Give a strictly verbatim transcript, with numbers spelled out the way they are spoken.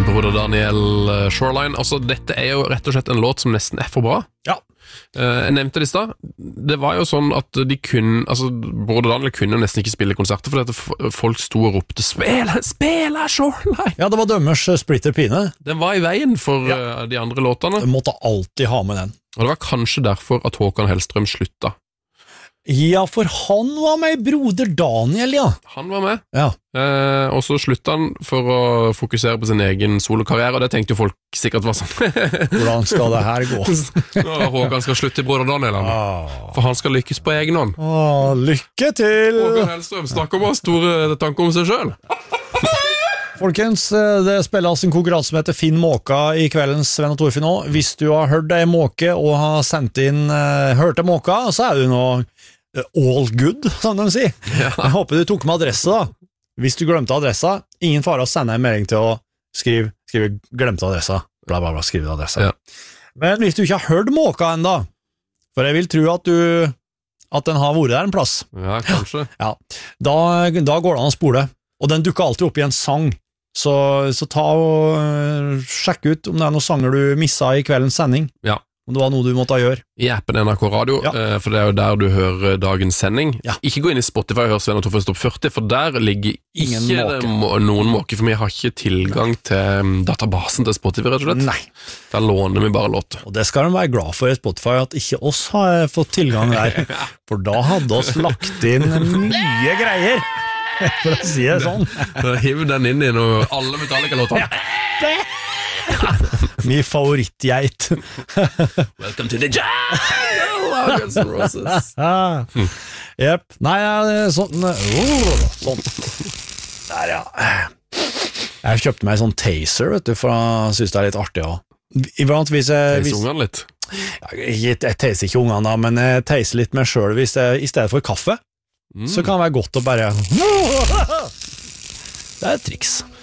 Broder Daniel Shoreline. Altså, dette er jo rett og slett en låt som nesten er for bra. Ja. Jeg nevnte det i stad. Det var jo sånn at de kunne altså, Broder Daniel kunne nesten ikke spille konserter fordi at folk sto og ropte Spela, spela Shoreline! Ja, det var dømmers splitter pine. Den var i veien for ja. de andre låtene. Du måtte alltid ha med den. Og det var kanskje derfor at Håkan Hellstrøm slutta. Ja, for han var med Broder Daniel, ja. Han var med. Ja. Eh, og så slutta han for å fokusere på sin egen solokarriere, og det tenkte jo folk sikkert var sånn. Hvordan skal det her gå? Nå, Håkan skal slutte i Broder Daniel, ah. for han skal lykkes på egen hånd. Ah, lykke til! Håkan Hellstrøm snakker om å ha store tanker om seg selv. Folkens, det spilles en konkurranse som heter Finn Måka i kveldens Sven og Torfinn også. Hvis du har hørt deg måke og har sendt inn uh, hørt deg måka, så er du nå all good, som de sier. Ja. Jeg håper du tok med adresse da. Hvis du glemte adressa, ingen fare å sende en melding til å skrive, skrive glemte adressa, bla bla bla, skrive adressa. Ja. Men hvis du ikke har hørt måka enda, for jeg vil tro at du at den har vært der en plass. Ja, kanskje. Ja, da, da går det an å spole. Og den dukker alltid opp i en sang. Så, så ta og uh, sjekk ut om det er noen sanger du misset i kveldens sending. Ja. Om det var noe du måtte gjøre. I appen N R K Radio, ja. eh, for det er jo der du hører dagens sending. Ja. Ikke gå inn i Spotify og hør Sven og Torfinn Topp førti, for der ligger ikke måke. Må, noen måke, for vi har ikke tilgang til um, databasen til Spotify, rett og slett. Nei. Der låner vi bare låter. Og det skal de være glad for i Spotify, at ikke oss har fått tilgang der. For da hadde oss lagt inn mye greier. For å si det sånn. Hiv den inn i noe, alle Metallica-låter. Ja. Min favorittgeit. Welcome to the jungle, Guns N' Roses. Jep. Nei, sånn uh, Sånn. Der, ja. Jeg kjøpte meg en sånn taser, vet du, for jeg synes det er litt artig også. Iblant hvis jeg Taser ungene litt? Jeg, jeg taser ikke ungene da, men jeg taser litt meg selv hvis jeg, i stedet for kaffe. Mm. Så kan det være godt å bare Det er et triks.